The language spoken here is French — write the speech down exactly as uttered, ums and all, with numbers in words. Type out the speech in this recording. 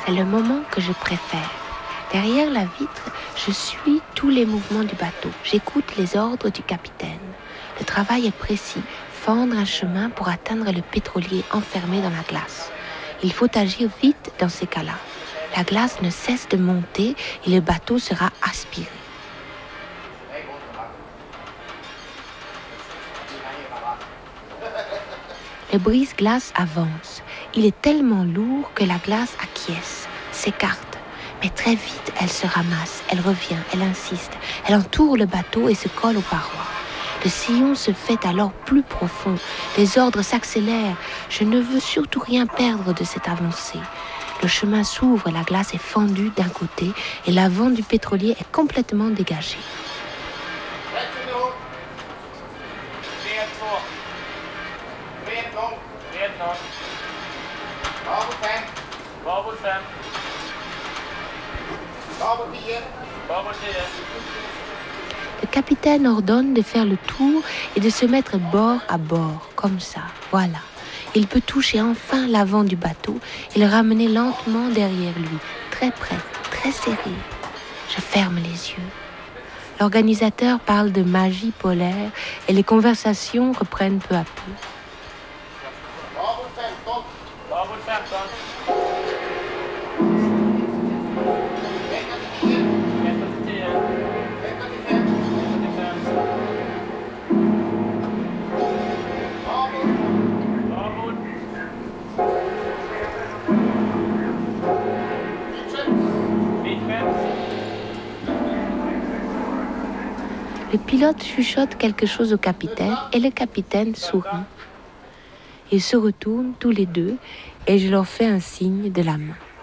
C'est le moment que je préfère. Derrière la vitre, je suis tous les mouvements du bateau. J'écoute les ordres du capitaine. Le travail est précis, fendre un chemin pour atteindre le pétrolier enfermé dans la glace. Il faut agir vite dans ces cas-là. La glace ne cesse de monter et le bateau sera aspiré. Le brise-glace avance. Il est tellement lourd que la glace acquiesce, s'écarte. Mais très vite, elle se ramasse, elle revient, elle insiste. Elle entoure le bateau et se colle aux parois. Le sillon se fait alors plus profond. Les ordres s'accélèrent. Je ne veux surtout rien perdre de cette avancée. Le chemin s'ouvre, la glace est fendue d'un côté et l'avant du pétrolier est complètement dégagé. Le capitaine ordonne de faire le tour et de se mettre bord à bord, comme ça, voilà. Il peut toucher enfin l'avant du bateau et le ramener lentement derrière lui, très près, très serré. Je ferme les yeux. L'organisateur parle de magie polaire et les conversations reprennent peu à peu. Le pilote chuchote quelque chose au capitaine et le capitaine sourit. Ils se retournent tous les deux et je leur fais un signe de la main.